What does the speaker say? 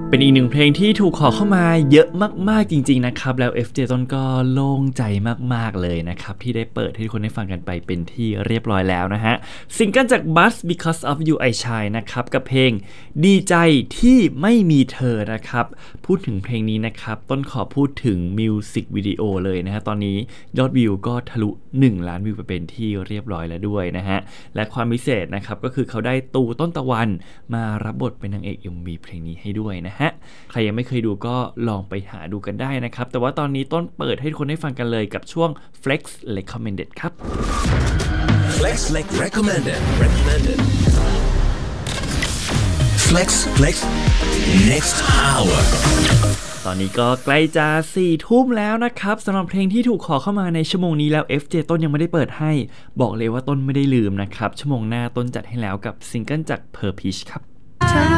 เป็นอีกหนึ่งเพลงที่ถูกขอเข้ามาเยอะมากๆจริงๆนะครับแล้ว FJ ต้นก็โล่งใจมากๆเลยนะครับที่ได้เปิดให้ทุกคนได้ฟังกันไปเป็นที่เรียบร้อยแล้วนะฮะซิงเกิลจาก Buzz Because of You I Shine นะครับกับเพลงดีใจที่ไม่มีเธอนะครับพูดถึงเพลงนี้นะครับต้นขอพูดถึงมิวสิกวิดีโอเลยนะฮะตอนนี้ยอดวิวก็ทะลุ1 ล้านวิวไปเป็นที่เรียบร้อยแล้วด้วยนะฮะและความพิเศษนะครับก็คือเขาได้ตูต้นตะวันมารับบทเป็นนางเอก MV เพลงนี้ให้ด้วยนะฮะใครยังไม่เคยดูก็ลองไปหาดูกันได้นะครับแต่ว่าตอนนี้ต้นเปิดให้ทุกคนได้ฟังกันเลยกับช่วง Flex Recommended ครับ Flex Recommended Flex Next Hour ตอนนี้ก็ใกล้จะ4 ทุ่มแล้วนะครับสำหรับเพลงที่ถูกขอเข้ามาในชั่วโมงนี้แล้ว FJ ต้นยังไม่ได้เปิดให้บอกเลยว่าต้นไม่ได้ลืมนะครับชั่วโมงหน้าต้นจัดให้แล้วกับซิงเกิลจาก Purpish ครับ